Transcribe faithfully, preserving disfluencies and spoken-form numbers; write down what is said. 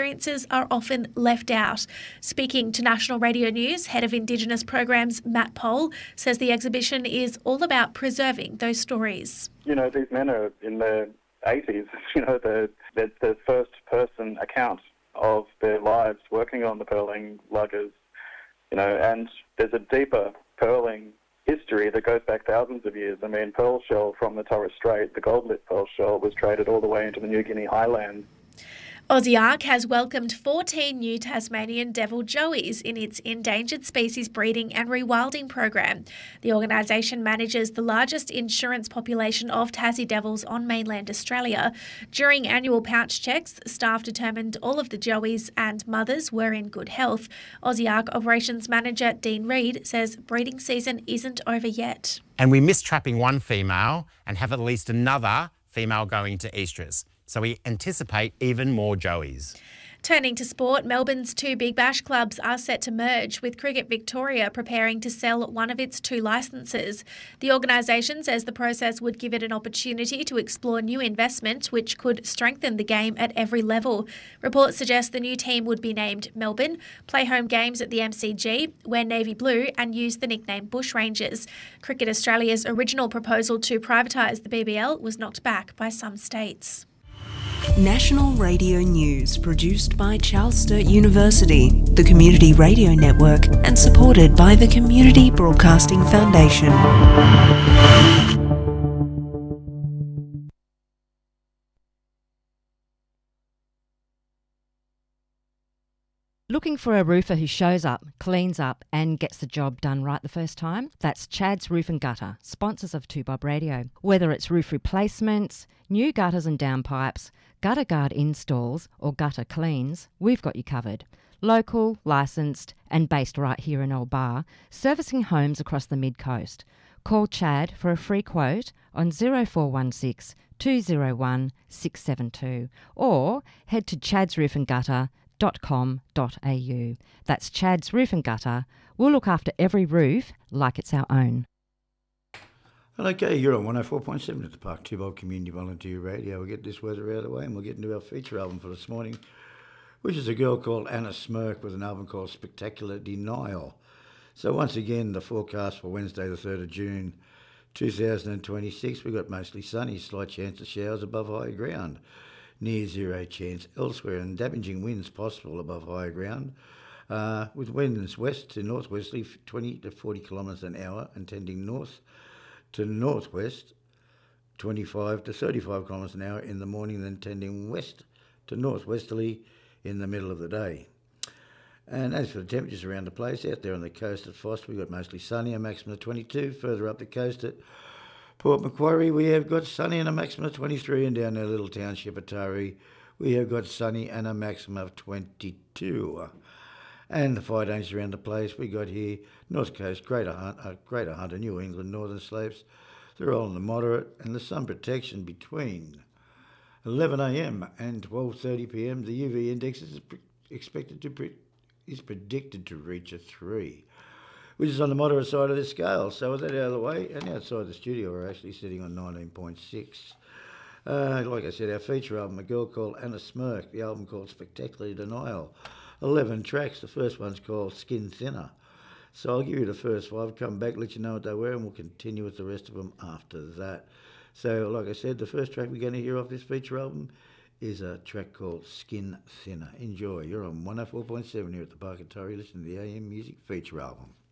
experiences are often left out. Speaking to National Radio News, Head of Indigenous Programs Matt Pohl says the exhibition is all about preserving those stories. You know, these men are in their eighties, you know, the, the, the first-person account of their lives working on the pearling luggers, you know, and there's a deeper pearling history that goes back thousands of years. I mean, pearl shell from the Torres Strait, the gold-lit pearl shell, was traded all the way into the New Guinea highlands. Aussiark has welcomed fourteen new Tasmanian devil joeys in its endangered species breeding and rewilding program. The organisation manages the largest insurance population of Tassie devils on mainland Australia. During annual pouch checks, staff determined all of the joeys and mothers were in good health. Aussiark Operations Manager Dean Reid says breeding season isn't over yet. And we missed trapping one female and have at least another female going to estrus. So we anticipate even more joeys. Turning to sport, Melbourne's two Big Bash clubs are set to merge, with Cricket Victoria preparing to sell one of its two licences. The organisation says the process would give it an opportunity to explore new investment, which could strengthen the game at every level. Reports suggest the new team would be named Melbourne, play home games at the M C G, wear navy blue and use the nickname Bushrangers. Cricket Australia's original proposal to privatise the B B L was knocked back by some states. National Radio News, produced by Charles Sturt University, the Community Radio Network, and supported by the Community Broadcasting Foundation. Looking for a roofer who shows up, cleans up and gets the job done right the first time? That's Chad's Roof and Gutter, sponsors of two Bob Radio. Whether it's roof replacements, new gutters and downpipes, gutter guard installs or gutter cleans, we've got you covered. Local, licensed and based right here in Old Bar, servicing homes across the mid-coast. Call Chad for a free quote on zero four one six, two zero one, six seven two or head to chads roof and gutter dot com dot a u. That's Chad's Roof and Gutter. We'll look after every roof like it's our own. Okay, you're on one oh four point seven at the Park two Bob Community Volunteer Radio. We'll get this weather out of the way and we'll get into our feature album for this morning, which is a girl called Anna Smirk with an album called Spectacular Denial. So once again, the forecast for Wednesday the third of June two thousand twenty-six, we've got mostly sunny, slight chance of showers above higher ground. Near zero chance elsewhere, and damaging winds possible above higher ground, uh, with winds west to northwesterly twenty to forty kilometres an hour and tending north to northwest twenty-five to thirty-five kilometres an hour in the morning, then tending west to northwesterly in the middle of the day. And as for the temperatures around the place, out there on the coast at Foss, we've got mostly sunny, a maximum of twenty-two. Further up the coast at Port Macquarie, we have got sunny and a maximum of twenty-three, and down our little township Atari, we have got sunny and a maximum of twenty-two. And the fire dangers around the place, we got here, North Coast, Greater Hunt, uh, Greater Hunter, New England, Northern Slopes, they're all in the moderate, and the sun protection between eleven a m and twelve thirty p m. The U V index is pre- expected to pre- is predicted to reach a three. Which is on the moderate side of the scale. So with that out of the way, and outside the studio, we're actually sitting on nineteen point six. Uh, like I said, our feature album, a girl called Anna Smirk, the album called Spectacular Denial. eleven tracks, the first one's called Skin Thinner. So I'll give you the first five, come back, let you know what they were, and we'll continue with the rest of them after that. So like I said, the first track we're going to hear off this feature album is a track called Skin Thinner. Enjoy. You're on one oh four point seven here at the Park at Torrey, listening to the A M Music feature album.